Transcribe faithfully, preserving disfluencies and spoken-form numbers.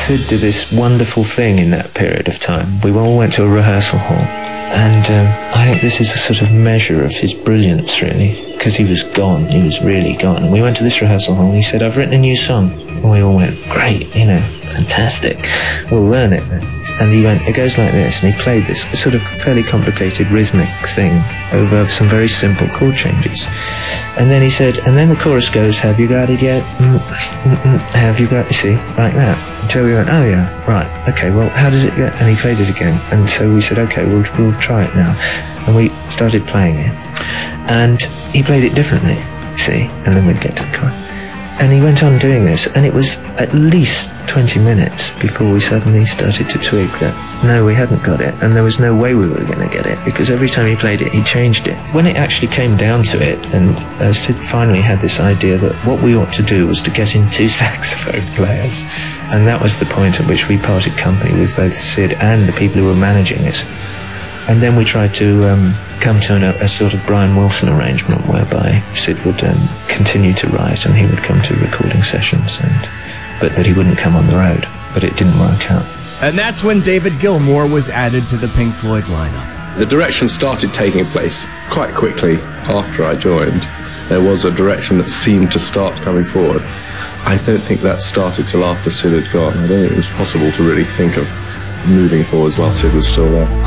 Sid did this wonderful thing in that period of time. We all went to a rehearsal hall, and um, I think this is a sort of measure of his brilliance, really, because he was gone. He was really gone. And we went to this rehearsal hall, and he said, "I've written a new song." And we all went, "Great, you know, fantastic. We'll learn it then." And he went, "It goes like this," and he played this sort of fairly complicated rhythmic thing over some very simple chord changes. And then he said, and then the chorus goes, "Have you got it yet? Mm, mm, mm, have you got it?" See, like that. Until we went, "Oh yeah, right, okay, well, how does it go?" And he played it again. And so we said, "Okay, we'll, we'll try it now." And we started playing it. And he played it differently, see, and then we'd get to the chorus. And he went on doing this, and it was at least twenty minutes before we suddenly started to twig that, no, we hadn't got it, and there was no way we were going to get it, because every time he played it, he changed it. When it actually came down to it, and uh, Sid finally had this idea that what we ought to do was to get in two saxophone players, and that was the point at which we parted company with both Sid and the people who were managing it. And then we tried to um, come to an, a sort of Brian Wilson arrangement whereby Sid would um, continue to write and he would come to recording sessions, and but that he wouldn't come on the road. But it didn't work out. And that's when David Gilmour was added to the Pink Floyd lineup. The direction started taking place quite quickly after I joined. There was a direction that seemed to start coming forward. I don't think that started till after Sid had gone. I don't think it was possible to really think of moving forwards while Sid was still there.